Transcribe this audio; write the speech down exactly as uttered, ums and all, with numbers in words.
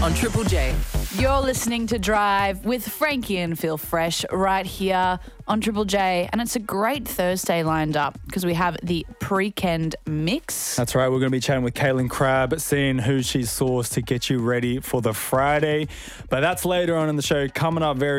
on Triple J. You're listening to Drive with Frankie and Phil Fresh right here on Triple J. And it's a great Thursday lined up because we have the Pre-Kend Mix. That's right. We're going to be chatting with Caitlin Crabb, seeing who she's sourced to get you ready for the Friday. But that's later on in the show. Coming up very